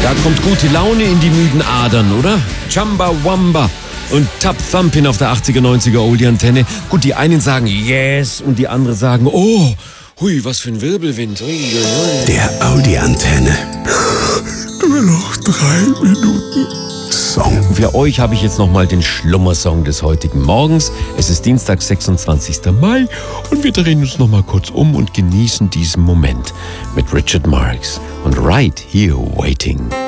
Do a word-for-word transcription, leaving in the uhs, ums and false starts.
Da kommt gute Laune in die müden Adern, oder? Chamba Wamba und Tap Thumpin auf der achtziger, neunziger Oldie-Antenne. Gut, die einen sagen yes und die anderen sagen oh, hui, was für ein Wirbelwind. Ui, ui, ui. Der Audi-Antenne. Nur noch drei Minuten Song. Für euch habe ich jetzt nochmal den Schlummersong des heutigen Morgens. Es ist Dienstag, sechsundzwanzigster Mai und wir drehen uns nochmal kurz um und genießen diesen Moment mit Richard Marx und Right Here Waiting.